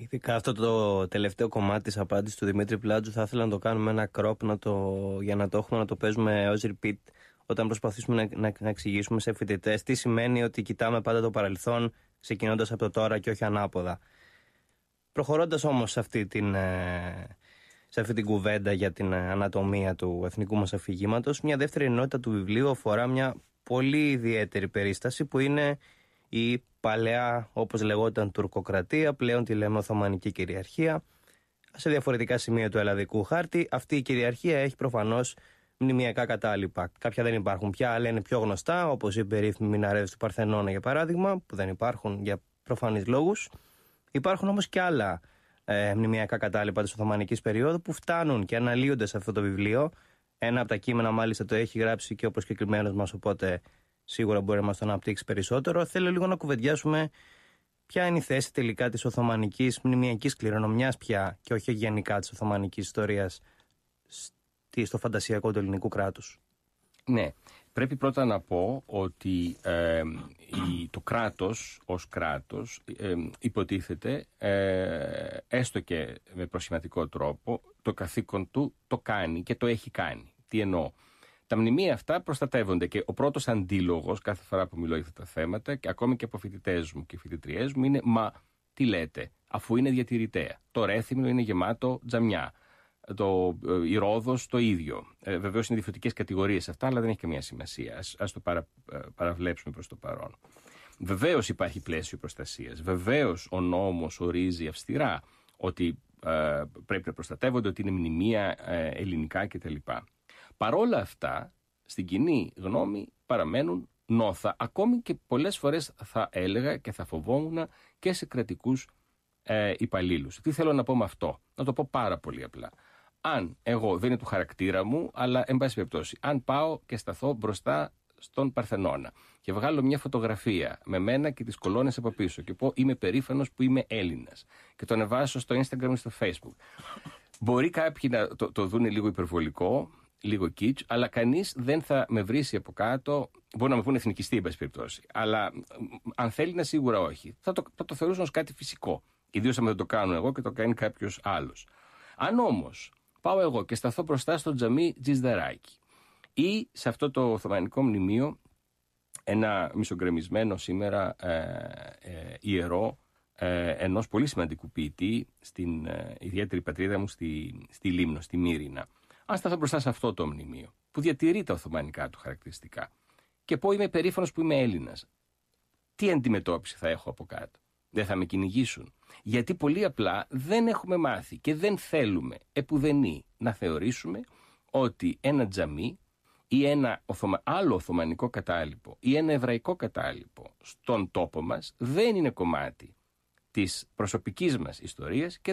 Ειδικά αυτό το τελευταίο κομμάτι της απάντησης του Δημήτρη Πλάτζου θα ήθελα να το κάνουμε ένα crop για να το έχουμε να το παίζουμε ως repeat όταν προσπαθήσουμε να εξηγήσουμε σε φοιτητές τι σημαίνει ότι κοιτάμε πάντα το παρελθόν ξεκινώντας από το τώρα και όχι ανάποδα. Προχωρώντας όμως σε αυτή την κουβέντα για την ανατομία του εθνικού μας αφηγήματος, μια δεύτερη ενότητα του βιβλίου αφορά μια πολύ ιδιαίτερη περίσταση που είναι η παλαιά, όπως λεγόταν, τουρκοκρατία, πλέον τη λέμε Οθωμανική κυριαρχία. Σε διαφορετικά σημεία του ελλαδικού χάρτη, αυτή η κυριαρχία έχει προφανώς μνημειακά κατάλοιπα. Κάποια δεν υπάρχουν πια, αλλά είναι πιο γνωστά, όπως οι περίφημοι μιναρέδες του Παρθενώνα για παράδειγμα, που δεν υπάρχουν για προφανείς λόγους. Υπάρχουν όμως και άλλα μνημειακά κατάλοιπα της Οθωμανικής περίοδου που φτάνουν και αναλύονται σε αυτό το βιβλίο. Ένα από τα κείμενα μάλιστα το έχει γράψει και ο προσκεκλημένος μας, οπότε σίγουρα μπορεί να μας το αναπτύξει περισσότερο. Θέλω λίγο να κουβεντιάσουμε ποια είναι η θέση τελικά της Οθωμανικής μνημειακής κληρονομιάς πια και όχι γενικά της Οθωμανικής ιστορίας στο φαντασιακό του ελληνικού κράτους. Ναι, πρέπει πρώτα να πω ότι το κράτος ως κράτος υποτίθεται, έστω και με προσχηματικό τρόπο, το καθήκον του το κάνει και το έχει κάνει. Τι εννοώ? Τα μνημεία αυτά προστατεύονται και ο πρώτος αντίλογος κάθε φορά που μιλώ για αυτά τα θέματα και ακόμη και από φοιτητές μου και φοιτητριές μου είναι «Μα τι λέτε, αφού είναι διατηρητέα? Το Ρέθυμνο είναι γεμάτο τζαμιά. Η Ρόδος το ίδιο». Βεβαίως είναι διαφορετικές κατηγορίες αυτά, αλλά δεν έχει καμία σημασία. Ας το παραβλέψουμε προς το παρόν. Βεβαίως υπάρχει πλαίσιο προστασίας. Βεβαίως ο νόμος ορίζει αυστηρά ότι πρέπει να προστατεύονται, ότι είναι μνημεία ελληνικά κτλ. Παρόλα αυτά, στην κοινή γνώμη παραμένουν νόθα, ακόμη και πολλές φορές θα έλεγα και θα φοβόμουν και σε κρατικούς υπαλλήλους. Τι θέλω να πω με αυτό? Να το πω πάρα πολύ απλά. Αν εγώ, δεν είναι του χαρακτήρα μου, αλλά εν πάση περιπτώσει, αν πάω και σταθώ μπροστά στον Παρθενώνα και βγάλω μια φωτογραφία με μένα και τις κολόνες από πίσω και πω είμαι περήφανος που είμαι Έλληνας και το ανεβάσω στο Instagram ή στο Facebook, μπορεί κάποιοι να το δουν λίγο υπερβολικό, λίγο kitsch, αλλά κανείς δεν θα με βρίσει από κάτω. Μπορεί να με πούνε εθνικιστή, εν πάση περιπτώσει, αλλά αν θέλει να σίγουρα όχι. Θα το θεωρούσαν ως κάτι φυσικό. Ιδίως αν δεν το κάνω εγώ και το κάνει κάποιος άλλος. Αν όμως πάω εγώ και σταθώ μπροστά στο τζαμί Τζιζδαράκι ή σε αυτό το Οθωμανικό μνημείο, ένα μισογκρεμισμένο σήμερα ιερό ενός πολύ σημαντικού ποιητή στην ιδιαίτερη πατρίδα μου στη Λίμνο, στη Μύρινα. Αν σταθώ μπροστά σε αυτό το μνημείο που διατηρεί τα οθωμανικά του χαρακτηριστικά και πω είμαι περήφανος που είμαι Έλληνας, τι αντιμετώπιση θα έχω από κάτω? Δεν θα με κυνηγήσουν? Γιατί πολύ απλά δεν έχουμε μάθει και δεν θέλουμε επουδενή να θεωρήσουμε ότι ένα τζαμί ή ένα άλλο οθωμανικό κατάλοιπο ή ένα εβραϊκό κατάλοιπο στον τόπο μας δεν είναι κομμάτι της προσωπικής μας ιστορίας και